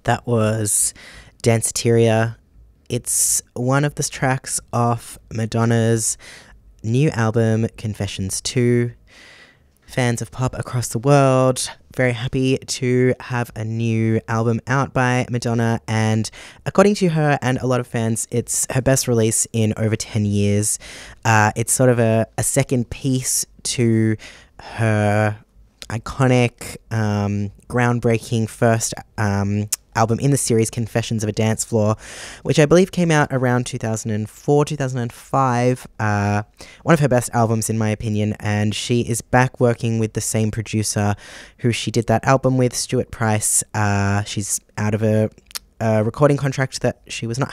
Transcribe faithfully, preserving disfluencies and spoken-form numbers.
That was Danceteria. It's one of the tracks off Madonna's new album, Confessions two. Fans of pop across the world, very happy to have a new album out by Madonna, and according to her and a lot of fans, it's her best release in over ten years. Uh, it's sort of a, a second piece to her iconic, um, groundbreaking first um, album in the series, Confessions of a Dance Floor, which I believe came out around two thousand four, two thousand five. Uh, one of her best albums, in my opinion, and she is back working with the same producer who she did that album with, Stuart Price. Uh, she's out of a, a recording contract that she was not